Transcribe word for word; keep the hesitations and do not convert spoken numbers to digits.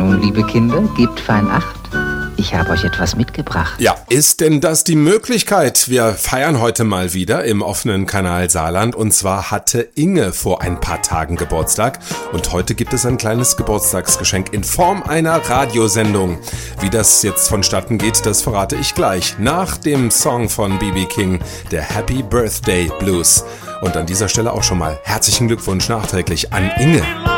Nun, liebe Kinder, gebt fein Acht. Ich habe euch etwas mitgebracht. Ja, ist denn das die Möglichkeit? Wir feiern heute mal wieder im offenen Kanal Saarland. Und zwar hatte Inge vor ein paar Tagen Geburtstag. Und heute gibt es ein kleines Geburtstagsgeschenk in Form einer Radiosendung. Wie das jetzt vonstatten geht, das verrate ich gleich. Nach dem Song von B B King, der Happy Birthday Blues. Und an dieser Stelle auch schon mal herzlichen Glückwunsch nachträglich an Inge.